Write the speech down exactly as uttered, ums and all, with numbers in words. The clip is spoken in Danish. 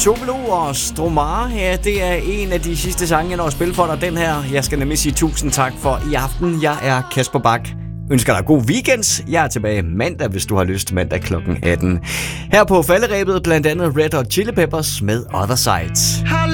Tove Lo og Stromae. Ja, det er en af de sidste sange, jeg når at spille for dig. Den her, jeg skal nemlig sige tusind tak for i aften. Jeg er Kasper Bak. Ønsker dig god weekend. Jeg er tilbage mandag, hvis du har lyst, mandag klokken atten. Her på falderæbet blandt andet Red Hot Chili Peppers med Other Sides.